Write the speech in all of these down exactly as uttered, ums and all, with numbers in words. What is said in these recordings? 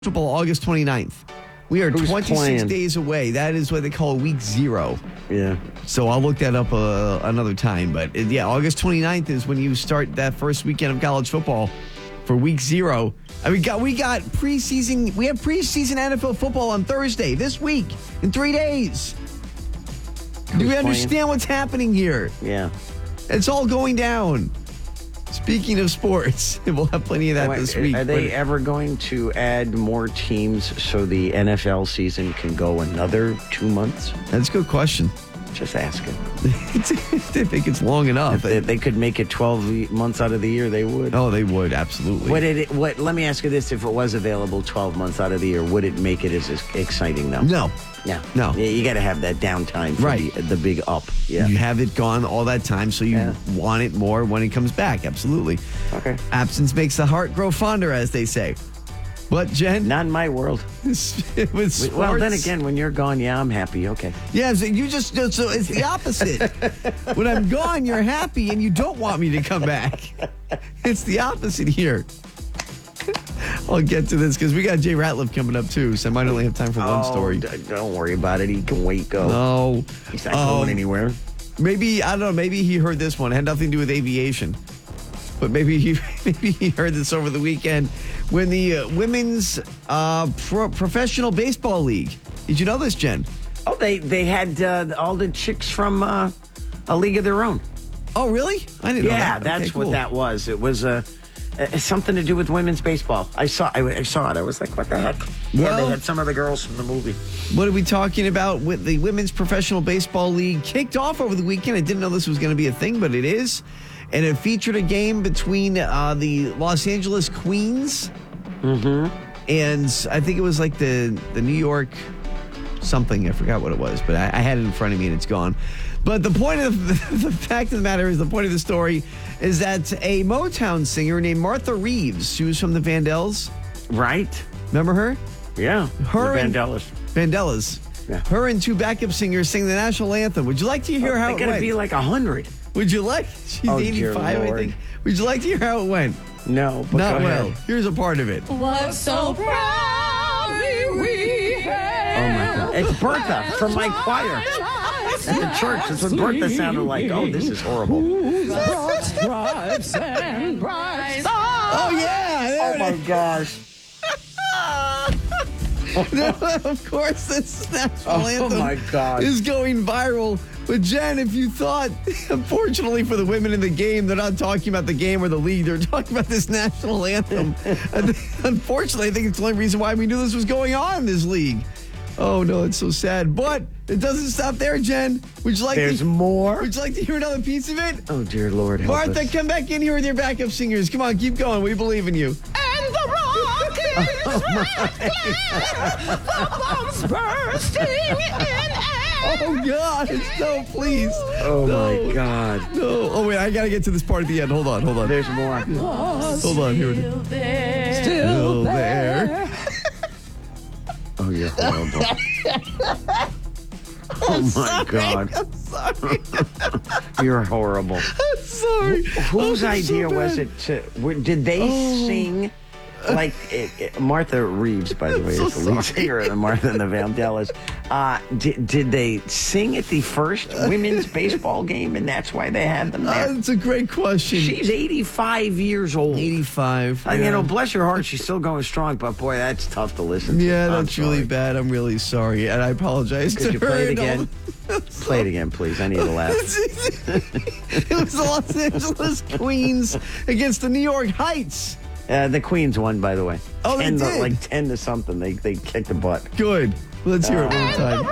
Football August twenty-ninth. We are Who's twenty-six playing? days away. That is what they call week zero. Yeah. So I'll look that up uh, another time. But uh, yeah, August twenty-ninth is when you start that first weekend of college football for week zero. I mean, got, we got preseason. We have preseason N F L football on Thursday this week in three days. Do we Who's understand playing? what's happening here? Yeah. It's all going down. Speaking of sports, we'll have plenty of that Wait, this week. Are they but- ever going to add more teams so the N F L season can go another two months? That's a good question. Just asking. They think it's long enough. If they, they could make it twelve months out of the year, they would. Oh, they would, absolutely. Would it? What? Let me ask you this: if it was available twelve months out of the year, would it make it as exciting though? No. No. No. Yeah, you got to have that downtime for Right. the, the big up. Yeah. You have it gone all that time, so you Yeah. want it more when it comes back. Absolutely. Okay. Absence makes the heart grow fonder, as they say. But, Jen, Not in my world. with sports... Well, then again, when you're gone, yeah, I'm happy. Okay. Yeah, so you just... So it's the opposite. When I'm gone, you're happy, and you don't want me to come back. It's the opposite here. I'll get to this, because we got Jay Ratliff coming up, too, so I might only have time for one Oh, story. d- don't worry about it. He can wait. Go. No. He's not Um, going anywhere. Maybe, I don't know, maybe he heard this one. It had nothing to do with aviation. But maybe he maybe he heard this over the weekend when the uh, Women's uh, Pro- Professional Baseball League. Did you know this, Jen? Oh, they they had uh, all the chicks from uh, A League of Their Own. Oh, really? I didn't know Yeah, that. that's Okay, cool. what that was. It was uh, uh, something to do with women's baseball. I saw I, I saw it. I was like, what the heck? Yeah, Well- they had some of the girls from the movie. What are we talking about with the Women's Professional Baseball League kicked off over the weekend? I didn't know this was going to be a thing, but it is. And it featured a game between uh, the Los Angeles Queens Mm-hmm. and I think it was like the, the New York something. I forgot what it was, but I, I had it in front of me and it's gone. But the point of the, the fact of the matter is, the point of the story is that a Motown singer named Martha Reeves, she was from the Vandellas. Right? Remember her? Yeah. Her the and- Vandellas. Vandellas. Yeah. Her and two backup singers sing the national anthem. Would you like to hear how They it gotta went? be like a hundred. Would you like? She's Oh, dear eighty-five, I Lord. think. Would you like to hear how it went? No, but Not go well. ahead. Here's a part of it. Was so proudly we had. Oh my God! It's Bertha from my choir at the church. That's what Bertha sounded like. Oh, this is horrible. Stripes and bright stars. Oh yeah! There Oh my gosh! it- of course, this national Oh, anthem my God. is going viral. But Jen, if you thought, unfortunately for the women in the game, they're not talking about the game or the league. They're talking about this national anthem. I think- unfortunately, I think it's the only reason why we knew this was going on in this league. Oh no, it's so sad. But it doesn't stop there, Jen. Would you like There's to? more. Would you like to hear another piece of it? Oh dear Lord, help Martha, us. come back in here with your backup singers. Come on, keep going. We believe in you. And the Rockies the bombs bursting in air. Oh God, no, please. Oh no, my God! No. Oh wait, I gotta get to this part at the end. Hold on, hold on. There's more. Hold on, here it is. Still there. Still there. Oh, you're horrible. Oh my God! I'm sorry. You're horrible. I'm sorry. Whose Oh, that's so idea was bad. it to? were- Did they Oh. sing? Like it, it- Martha Reeves, by the way, so is the lead sorry. singer of the Martha and the Vandellas. Uh, did, did they sing at the first women's baseball game, and that's why they had them Uh, there? That's a great question. She's eighty-five years old. eighty-five. Uh, yeah. You know, bless her heart, she's still going strong, but boy, that's tough to listen to. Yeah, I'm that's really sorry. bad. I'm really sorry, and I apologize Could to you her. play it and all- again? Play it again, please. I need a laugh. It was the Los Angeles Queens against the New York Heights. Uh, the Queens won, by the way. Oh, they ten to, did? like ten to something. They they kicked the butt. Good. Let's hear it one more time.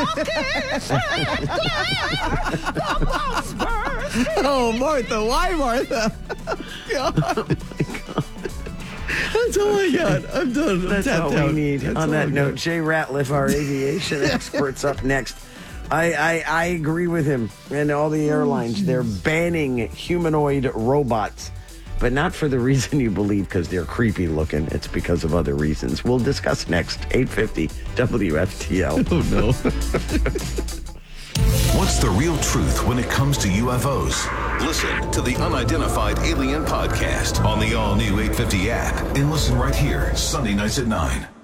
Oh, Martha. Why, Martha? God. That's all I got. I'm done. I'm That's tapped all we out. need. That's On all that I note, got. Jay Ratliff, our aviation expert's up next. I, I I agree with him and all the airlines. They're banning humanoid robots, but not for the reason you believe, because they're creepy looking. It's because of other reasons. We'll discuss next. eight fifty W F T L. Oh, no. What's the real truth when it comes to U F Os? Listen to the Unidentified Alien Podcast on the all-new eight fifty app and listen right here Sunday nights at nine.